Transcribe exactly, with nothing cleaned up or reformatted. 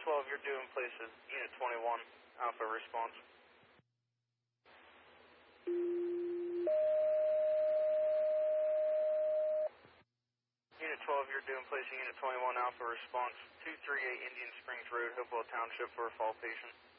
twelve, you're due in place at Unit twenty-one, Alpha response. Unit twelve, you're due in place at Unit twenty-one, Alpha response. two three eight Indian Springs Road, Hopewell Township for a fall patient.